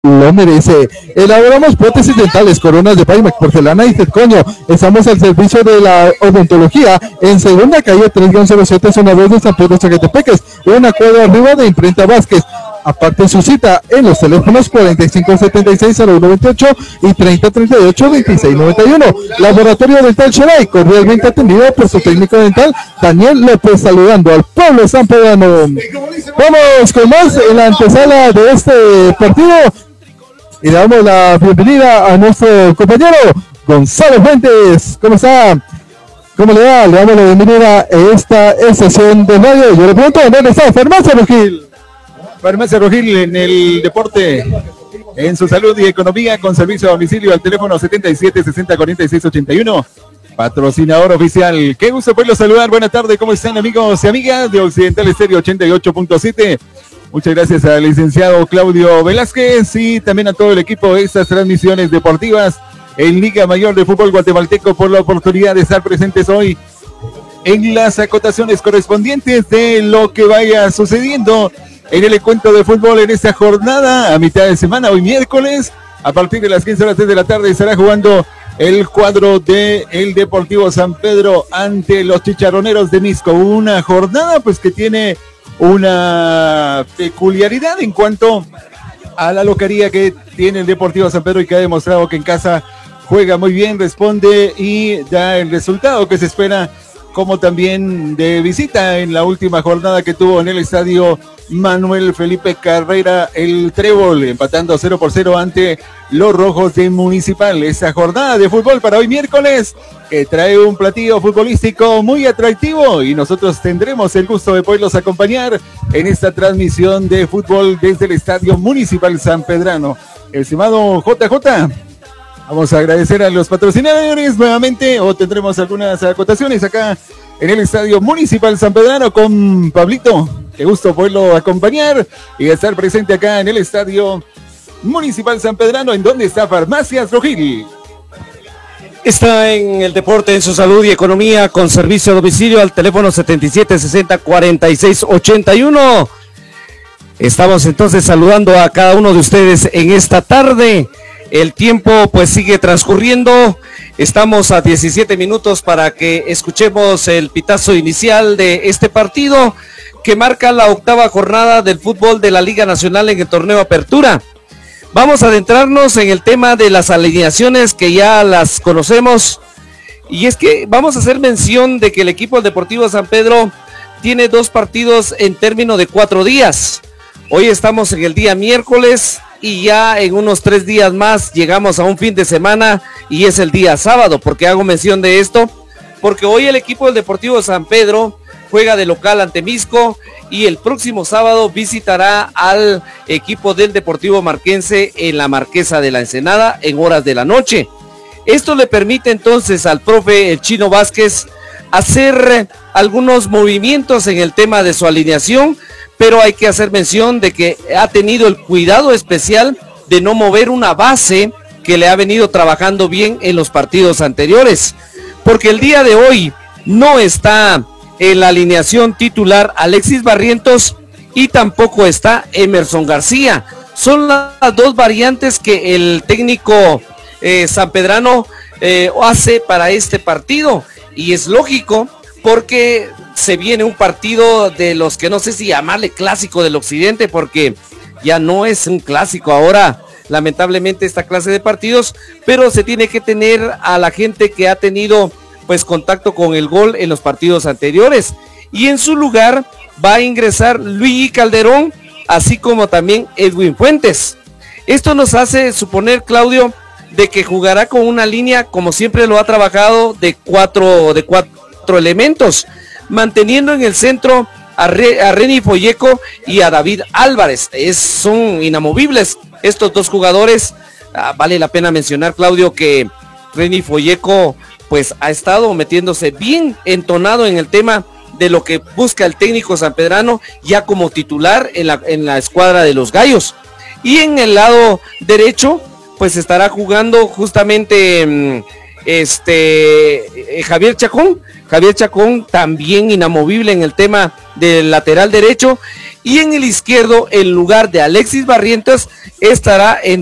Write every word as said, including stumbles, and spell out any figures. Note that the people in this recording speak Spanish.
lo merece. Elaboramos prótesis dentales, coronas de Primac, porcelana y circonio. Estamos al servicio de la odontología en segunda calle tres cero siete, zona dos de San Pedro Zacatepeques, una cuadra arriba de Imprenta Vázquez. Aparte su cita en los teléfonos cuarenta y cinco setenta y seis cero uno veintiocho y treinta treinta y ocho veintiséis noventa y uno. Laboratorio Dental Sheray, cordialmente atendido por su técnico dental Daniel López, saludando al pueblo sanpedrano. Vamos con más en la antesala de este partido y le damos la bienvenida a nuestro compañero Gonzalo Fuentes. ¿Cómo está? ¿Cómo le va? Le damos la bienvenida a esta sesión de radio. Yo le pregunto, ¿dónde está Farmacia Rogil? Farmacia Rogil en el deporte, en su salud y economía, con servicio a domicilio al teléfono setenta y siete sesenta cuarenta y seis ochenta y uno. Patrocinador oficial. Qué gusto poderlos saludar. Buenas tardes, ¿cómo están, amigos y amigas de Occidental Estéreo ochenta y ocho punto siete? Muchas gracias al licenciado Claudio Velázquez y también a todo el equipo de estas transmisiones deportivas en Liga Mayor de Fútbol Guatemalteco por la oportunidad de estar presentes hoy en las acotaciones correspondientes de lo que vaya sucediendo en el encuentro de fútbol en esta jornada a mitad de semana, hoy miércoles, a partir de las quince horas de la tarde estará jugando el cuadro de el Deportivo San Pedro ante los Chicharroneros de Misco. Una jornada pues que tiene una peculiaridad en cuanto a la localía que tiene el Deportivo San Pedro y que ha demostrado que en casa juega muy bien, responde y da el resultado que se espera, como también de visita en la última jornada que tuvo en el estadio Manuel Felipe Carrera, el Trébol, empatando cero por cero ante los Rojos de Municipal. Esa jornada de fútbol para hoy miércoles, que trae un platillo futbolístico muy atractivo y nosotros tendremos el gusto de poderlos acompañar en esta transmisión de fútbol desde el estadio Municipal San Pedrano. Estimado J J, vamos a agradecer a los patrocinadores nuevamente, o tendremos algunas acotaciones acá en el Estadio Municipal San Pedrano con Pablito. Qué gusto poderlo acompañar y estar presente acá en el Estadio Municipal San Pedrano, en donde está Farmacias Rogil. Está en el deporte, en su salud y economía, con servicio a domicilio al teléfono setenta y siete sesenta cuarenta y seis ochenta y uno. Estamos entonces saludando a cada uno de ustedes en esta tarde. El tiempo pues sigue transcurriendo, estamos a diecisiete minutos para que escuchemos el pitazo inicial de este partido que marca la octava jornada del fútbol de la Liga Nacional en el torneo Apertura. Vamos a adentrarnos en el tema de las alineaciones que ya las conocemos, y es que vamos a hacer mención de que el equipo del Deportivo San Pedro tiene dos partidos en término de cuatro días. Hoy estamos en el día miércoles y ya en unos tres días más llegamos a un fin de semana y es el día sábado. ¿Por qué hago mención de esto? Porque hoy el equipo del Deportivo San Pedro juega de local ante Misco y el próximo sábado visitará al equipo del Deportivo Marquense en la Marquesa de la Ensenada en horas de la noche. Esto le permite entonces al profe el Chino Vázquez hacer algunos movimientos en el tema de su alineación, pero hay que hacer mención de que ha tenido el cuidado especial de no mover una base que le ha venido trabajando bien en los partidos anteriores, porque el día de hoy no está en la alineación titular Alexis Barrientos y tampoco está Emerson García. Son las dos variantes que el técnico eh, sanpedrano eh, hace para este partido, y es lógico porque se viene un partido de los que no sé si llamarle clásico del occidente, porque ya no es un clásico ahora, lamentablemente, esta clase de partidos, pero se tiene que tener a la gente que ha tenido pues contacto con el gol en los partidos anteriores, y en su lugar va a ingresar Luigi Calderón, así como también Edwin Fuentes. Esto nos hace suponer, Claudio, de que jugará con una línea, como siempre lo ha trabajado, de cuatro, de cuatro elementos, manteniendo en el centro a, Re, a Reni Folleco y a David Álvarez. Es, son inamovibles estos dos jugadores. Ah, vale la pena mencionar, Claudio, que Reni Folleco pues ha estado metiéndose bien entonado en el tema de lo que busca el técnico sanpedrano ya como titular en la, en la escuadra de los Gallos. Y en el lado derecho pues estará jugando justamente este eh, Javier Chacón, Javier Chacón también inamovible en el tema del lateral derecho, y en el izquierdo, en lugar de Alexis Barrientos, estará en